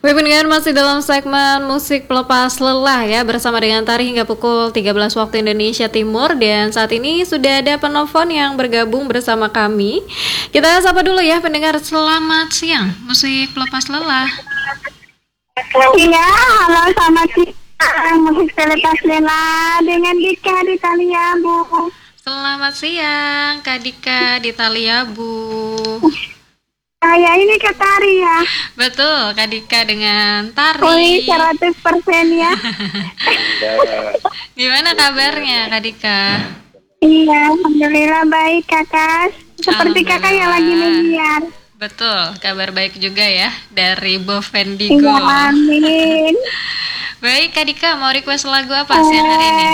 Baik pendengar, masih dalam segmen musik pelepas lelah ya, bersama dengan Tari hingga pukul 13 waktu Indonesia Timur. Dan saat ini sudah ada penelpon yang bergabung bersama kami. Kita sapa dulu ya pendengar, selamat siang musik pelepas lelah. Iya, halo selamat siang musik pelepas lelah dengan Dika di Taliabu. Selamat siang Kak Dika di Taliabu. Saya ini ke Tari ya. Betul, Kak Dika dengan Tari. Pulih 100% ya. Gimana kabarnya Kak Dika? Iya, alhamdulillah baik kakak. Seperti kakak yang lagi menyiar. Betul, kabar baik juga ya dari Bovendigo. Iya, amin. Baik Kak Dika, mau request lagu apa siang hari ini?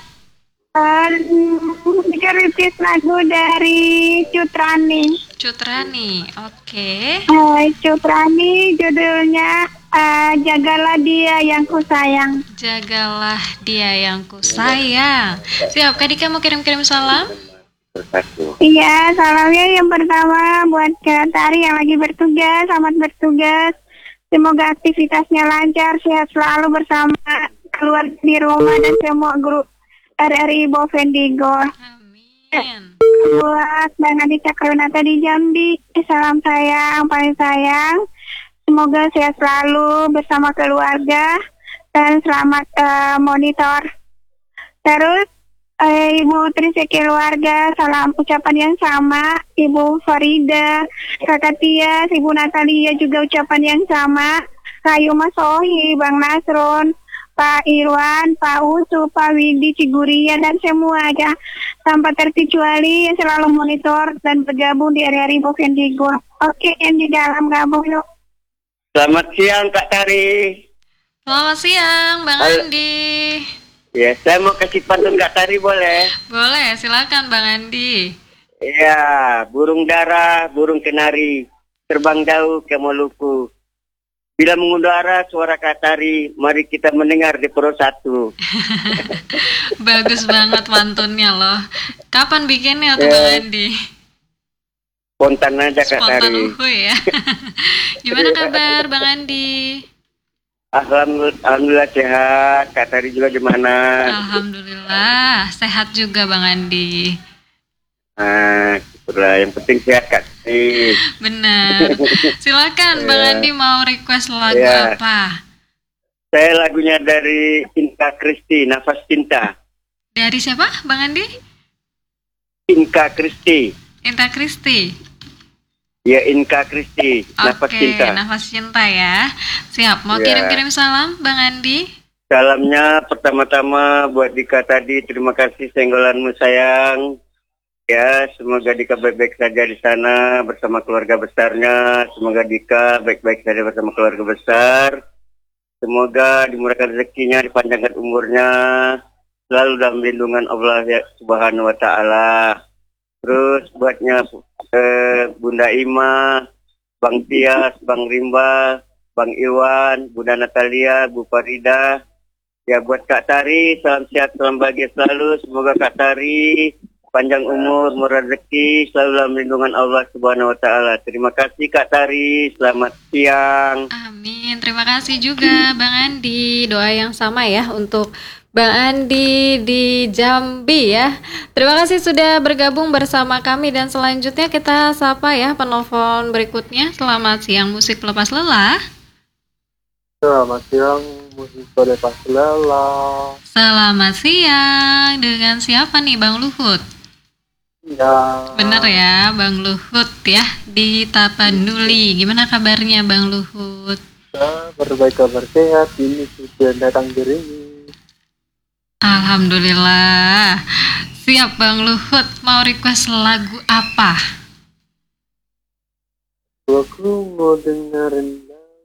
Request lagu dari Cutrani. Cutrani, oke. Cutrani judulnya Jagalah Dia Yang Kusayang. Jagalah Dia Yang Kusayang. Siap, Kak Dika mau kirim-kirim salam? Iya, salamnya yang pertama buat Kak Tari yang lagi bertugas, selamat bertugas. Semoga aktivitasnya lancar, sehat selalu bersama keluarga di rumah dan semua grup RRI Bovendigo. Amin. Buat Bang Adika Karunata di Jambi, salam sayang, paling sayang. Semoga sehat selalu bersama keluarga dan selamat monitor. Terus Ibu Trisek keluarga, salam ucapan yang sama. Ibu Farida, Kakak Tias, Ibu Natalia juga ucapan yang sama. Kayu Mas Sohi, Bang Nasron, Pak Irwan, Pak Usu, Pak Widi, Ciguria, dan semua aja tanpa terkecuali yang selalu monitor dan bergabung di RRI Bovendigo. Oke, yang di dalam gabung yuk. Selamat siang Kak Tari. Selamat siang Bang Andi. Ya, saya mau kasih pantun Kak Tari boleh? Boleh, silakan Bang Andi. Iya, burung dara, burung kenari, terbang jauh ke Maluku. Bila mengudara suara Kak Tari, mari kita mendengar di Pro 1. Bagus banget pantunnya loh. Kapan bikinnya tuh Bang Andi? Spontan aja Kak Spontan Tari. ya. Gimana kabar Bang Andi? Alhamdulillah sehat. Kak Tari juga gimana? Alhamdulillah sehat juga Bang Andi. Itulah yang penting sehat Kak Tari. Benar. Silakan Bang Andi mau request lagu apa? Saya lagunya dari Inka Kristi, Nafas Cinta. Dari siapa Bang Andi? Inka Kristi. Inta Kristi. Ya, Inka Kristi, Nafas Cinta. Oke, Nafas Cinta ya. Siap, mau kirim-kirim salam Bang Andi? Salamnya pertama-tama buat Dika tadi, terima kasih senggolanmu sayang. Ya, semoga Dika baik-baik saja di sana bersama keluarga besarnya. Semoga Dika baik-baik saja bersama keluarga besar. Semoga dimurahkan rezekinya, dipanjangkan umurnya, selalu dalam lindungan Allah ya, Subhanahu wa Ta'ala. Terus buatnya Bunda Ima, Bang Tias, Bang Rimba, Bang Iwan, Bunda Natalia, Bu Farida. Ya buat Kak Tari, salam sehat, salam bahagia selalu. Semoga Kak Tari panjang umur, murah rezeki, selalu dalam lindungan Allah Subhanahu wa Ta'ala. Terima kasih Kak Tari, selamat siang. Amin, terima kasih juga Bang Andi. Doa yang sama ya untuk Bang Andi di Jambi ya. Terima kasih sudah bergabung bersama kami dan selanjutnya kita sapa ya penelpon berikutnya. Selamat siang musik pelepas lelah. Selamat siang musik pelepas lelah. Selamat siang, dengan siapa nih Bang Luhut? Ya. Bener ya Bang Luhut ya di Tapanuli. Gimana kabarnya Bang Luhut? Berbaik kabar sehat, ini sudah datang dirimu. Alhamdulillah. Siap Bang Luhut, mau request lagu apa? Aku mau dengerin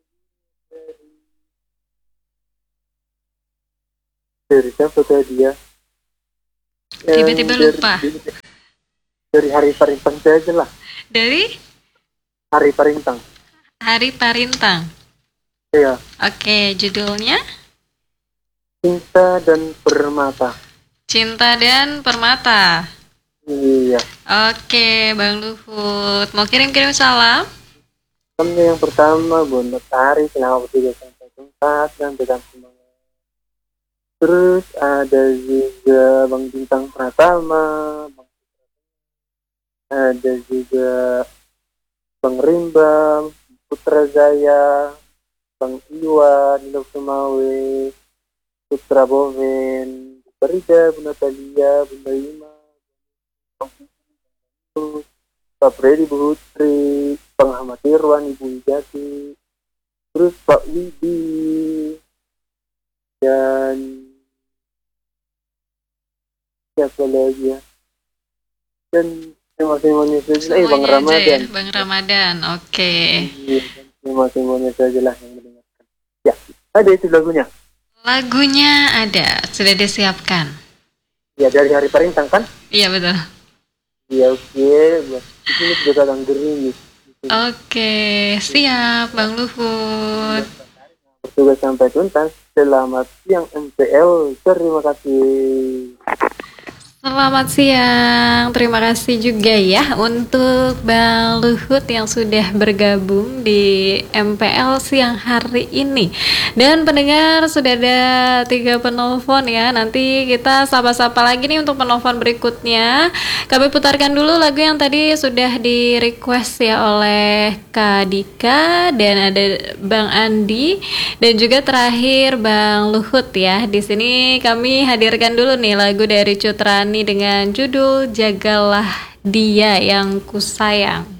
dari siapa tadi ya? Tiba-tiba lupa. Dari Hari Parintang saja lah. Dari Hari Parintang. Hari Parintang. Iya. Oke, judulnya Cinta dan Permata. Cinta dan Permata. Iya. Oke, Bang Luhut. Mau kirim-kirim salam? Temennya yang pertama Bun Lestari, selamat bertugas sampai tuntas dan tetap semangat. Terus ada juga Bang Bintang Pratama, ada juga Bang Rimbam, Putra Jaya, Bang Iwan, Nilo Sumawe, Putra Boven, Berida, Bunda Talia, Bunda Ima, Pak Freddy, Bu Putri, Bang Ahmad Irwan, Ibu Wijati, terus Pak Widi, dan siapa lagi ya? Dan semuanya saja lah, Bang Semuanya aja Ramadan. ya, Bang Ramadan. Oke. Iya, semuanya saja lah yang mendengarkan. Ya, ada itu lagunya. Lagunya ada, sudah disiapkan. Ya, dari Hari Parintang kan? Iya betul. Iya, oke. Di sini juga kadang gerimis. Oke, siap Bang Luhut. Bertugas sampai tuntas. Selamat siang MPL. Terima kasih. Selamat siang, terima kasih juga ya untuk Bang Luhut yang sudah bergabung di MPL siang hari ini. Dan pendengar, sudah ada 3 penelpon ya. Nanti kita sapa-sapa lagi nih untuk penelpon berikutnya. Kami putarkan dulu lagu yang tadi sudah di request ya oleh Kak Dika, dan ada Bang Andi, dan juga terakhir Bang Luhut ya. Di sini kami hadirkan dulu nih lagu dari Cut Rani dengan judul Jagalah Dia Yang Kusayang.